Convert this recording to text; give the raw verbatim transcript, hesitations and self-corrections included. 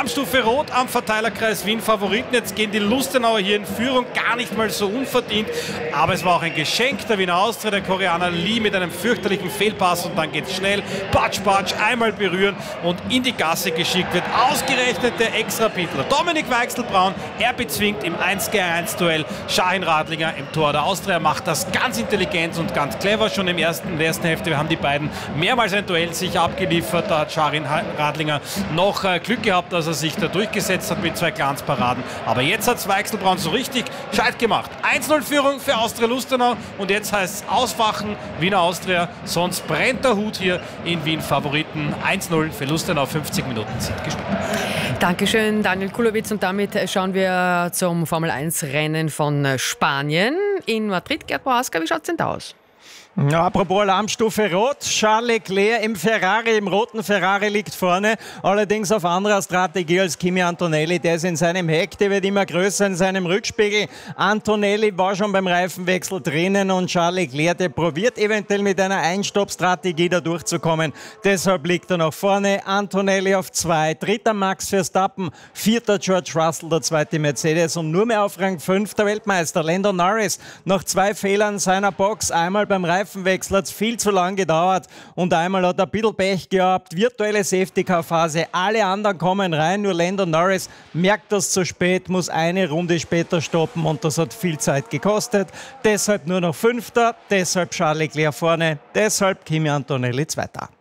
Alarmstufe Rot am Verteilerkreis Wien Favoriten. Jetzt gehen die Lustenauer hier in Führung, gar nicht mal so unverdient. Aber es war auch ein Geschenk der Wiener Austria, der Koreaner Lee mit einem fürchterlichen Fehlpass und dann geht's schnell. Patsch, patsch, einmal berühren und in die Gasse geschickt wird. Ausgerechnet der Extra-Bittler Dominik Weichselbraun, er bezwingt im eins gegen eins Duell Shahin Radlinger im Tor. Der Austria macht das ganz intelligent und ganz clever schon im ersten, in der ersten Hälfte. Wir haben die beiden mehrmals ein Duell sich abgeliefert. Da hat Shahin Radlinger noch äh, Glück gehabt, dass er sich da durchgesetzt hat mit zwei Glanzparaden. Aber jetzt hat Weichselbraun so richtig gescheit gemacht. eins null Führung für Austria Lustenau und jetzt heißt es ausfachen, Wiener Austria, sonst brennt der Hut hier in Wien Favoriten. eins null für Lustenau, fünfzig Minuten sind gespielt. Dankeschön, Daniel Kulowitz. Und damit schauen wir zum Formel eins Rennen von Spanien in Madrid. Gerd Prohaska, wie schaut es denn da aus? Ja, apropos Alarmstufe Rot, Charles Leclerc im Ferrari, im roten Ferrari liegt vorne, allerdings auf anderer Strategie als Kimi Antonelli, der ist in seinem Heck, der wird immer größer in seinem Rückspiegel. Antonelli war schon beim Reifenwechsel drinnen und Charles Leclerc, der probiert eventuell mit einer Einstopp-Strategie da durchzukommen, deshalb liegt er nach vorne. Antonelli auf zwei, dritter Max Verstappen, vierter George Russell, der zweite Mercedes und nur mehr auf Rang fünf der Weltmeister Lando Norris, nach zwei Fehlern seiner Box, einmal beim Reifenwechsel Reifenwechsel hat es viel zu lang gedauert und einmal hat er ein bisschen Pech gehabt. Virtuelle Safety-Car-Phase, alle anderen kommen rein, nur Lando Norris merkt das zu spät, muss eine Runde später stoppen und das hat viel Zeit gekostet. Deshalb nur noch Fünfter, deshalb Charles Leclerc vorne, deshalb Kimi Antonelli Zweiter.